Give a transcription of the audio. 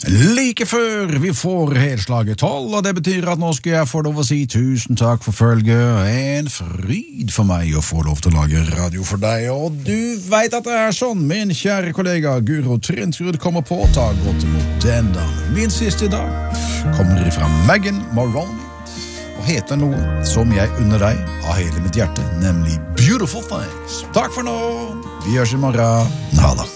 Like før vi får helslaget 12, og det betyr at nå skal jeg få lov å si tusen takk for følget. En fryd for meg å få lov til å lage radio for deg, og du vet at det er sånn. Min kjære kollega Guro Trinsrud kommer på å ta godt imot den dagen. Min siste i dag kommer fra Megan Maroney, og heter noe som jeg unner deg av hele mitt hjerte, nemlig Beautiful Things. Takk for nå, vi høres i morgen. Ha det.